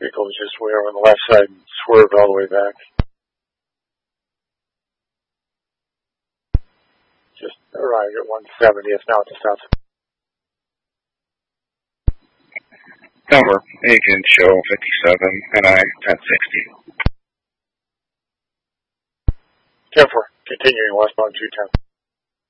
Vehicle was just way over on the left side and swerved all the way back. Just arrived at 170. It's now at the stop. Number, agent show 57, and I 1060. 10-4, continuing westbound 210.